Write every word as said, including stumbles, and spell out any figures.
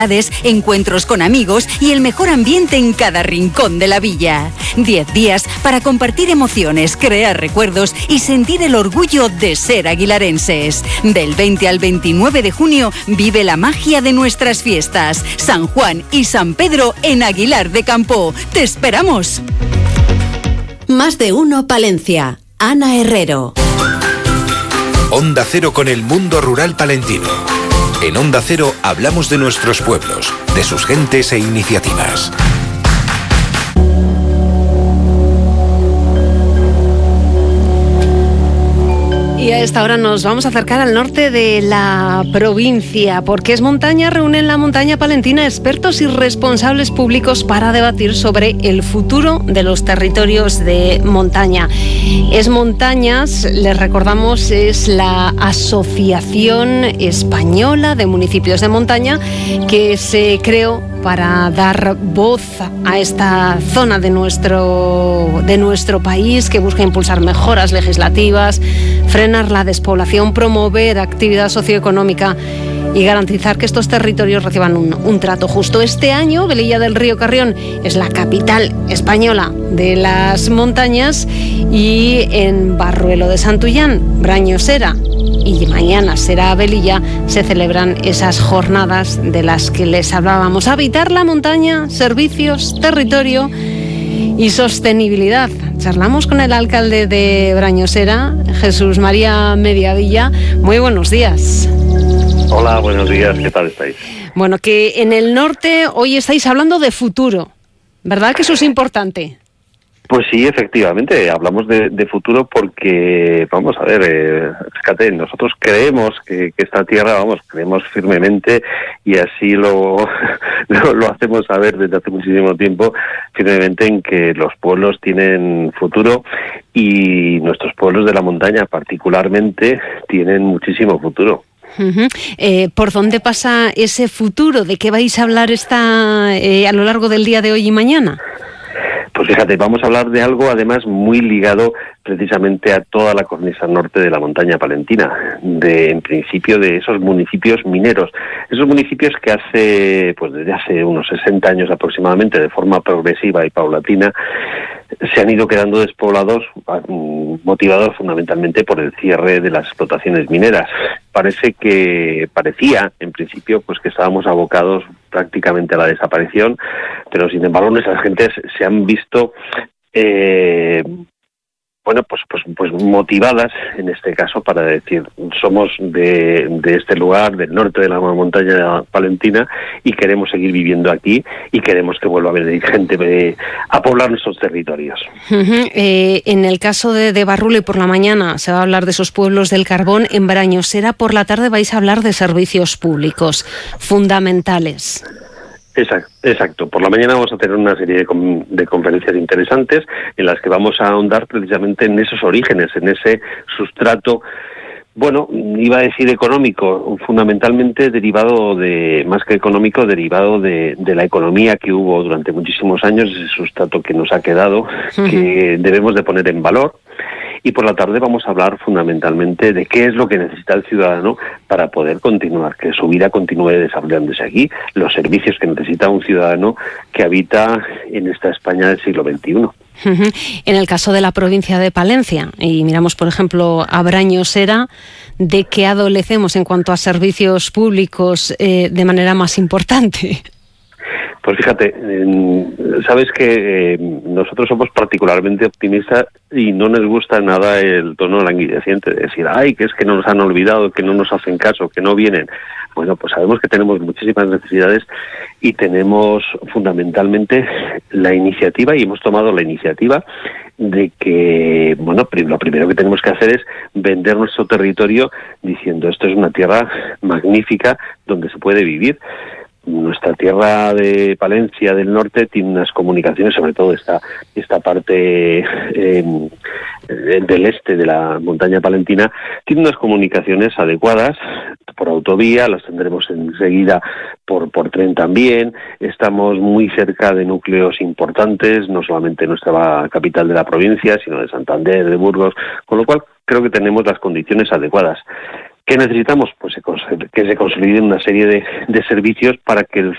encuentros con amigos y el mejor ambiente en cada rincón de la villa. Diez días para compartir emociones, crear recuerdos y sentir el orgullo de ser aguilarenses. Del veinte al veintinueve de junio vive la magia de nuestras fiestas. San Juan y San Pedro en Aguilar de Campo. ¡Te esperamos! Más de uno Palencia. Ana Herrero. Onda Cero con el mundo rural palentino. En Onda Cero hablamos de nuestros pueblos, de sus gentes e iniciativas. Y a esta hora nos vamos a acercar al norte de la provincia, porque Es Montaña reúne en la montaña palentina expertos y responsables públicos para debatir sobre el futuro de los territorios de montaña. Es Montañas, les recordamos, es la Asociación Española de Municipios de Montaña que se creó para dar voz a esta zona de nuestro, de nuestro país, que busca impulsar mejoras legislativas, frenar la despoblación, promover actividad socioeconómica y garantizar que estos territorios reciban un, un trato justo. Este año, Velilla del Río Carrión es la capital española de las montañas, y en Barruelo de Santullán, Brañosera y mañana será Velilla, se celebran esas jornadas de las que les hablábamos. Habitar la montaña, servicios, territorio y sostenibilidad. Charlamos con el alcalde de Brañosera, Jesús María Mediavilla. Muy buenos días. Hola, buenos días, ¿qué tal estáis? Bueno, que en el norte hoy estáis hablando de futuro, ¿verdad que eso es importante? Pues sí, efectivamente, hablamos de, de futuro porque, vamos a ver, eh, fíjate, nosotros creemos que, que esta tierra, vamos, creemos firmemente, y así lo, lo, lo hacemos saber desde hace muchísimo tiempo, firmemente en que los pueblos tienen futuro, y nuestros pueblos de la montaña particularmente tienen muchísimo futuro. Uh-huh. Eh, ¿Por dónde pasa ese futuro? ¿De qué vais a hablar esta, eh, a lo largo del día de hoy y mañana? Pues fíjate, vamos a hablar de algo además muy ligado precisamente a toda la cornisa norte de la montaña palentina, de en principio de esos municipios mineros, esos municipios que hace, pues desde hace unos sesenta años aproximadamente, de forma progresiva y paulatina, se han ido quedando despoblados, motivados fundamentalmente por el cierre de las explotaciones mineras. Parece que, parecía, en principio, pues que estábamos abocados prácticamente a la desaparición, pero sin embargo nuestras gentes se han visto eh, bueno, pues, pues, pues motivadas en este caso para decir, somos de, de este lugar, del norte de la montaña palentina, y queremos seguir viviendo aquí, y queremos que vuelva a haber gente eh, a poblar nuestros territorios. Uh-huh. Eh, en el caso de, de Barruelo, por la mañana se va a hablar de esos pueblos del carbón. En Brañosera por la tarde vais a hablar de servicios públicos fundamentales. Exacto, exacto. Por la mañana vamos a tener una serie de, con, de conferencias interesantes en las que vamos a ahondar precisamente en esos orígenes, en ese sustrato, bueno, iba a decir económico, fundamentalmente derivado de, más que económico, derivado de, de la economía que hubo durante muchísimos años, ese sustrato que nos ha quedado, uh-huh, que debemos de poner en valor. Y por la tarde vamos a hablar fundamentalmente de qué es lo que necesita el ciudadano para poder continuar, que su vida continúe desarrollándose aquí, los servicios que necesita un ciudadano que habita en esta España del siglo veintiuno. Uh-huh. En el caso de la provincia de Palencia, y miramos por ejemplo a Brañosera, ¿de qué adolecemos en cuanto a servicios públicos eh, de manera más importante? Pues fíjate, sabes que eh, nosotros somos particularmente optimistas y no nos gusta nada el tono languideciente de decir, ay, que es que no nos han olvidado, que no nos hacen caso, que no vienen. Bueno, pues sabemos que tenemos muchísimas necesidades y tenemos fundamentalmente la iniciativa, y hemos tomado la iniciativa de que, bueno, lo primero que tenemos que hacer es vender nuestro territorio diciendo, esto es una tierra magnífica donde se puede vivir. Nuestra tierra de Palencia del norte tiene unas comunicaciones, sobre todo esta esta parte eh, del este de la montaña palentina, tiene unas comunicaciones adecuadas por autovía, las tendremos enseguida por por tren también. Estamos muy cerca de núcleos importantes, no solamente nuestra capital de la provincia, sino de Santander, de Burgos, con lo cual creo que tenemos las condiciones adecuadas. ¿Qué necesitamos? Pues que se consoliden una serie de, de servicios para que el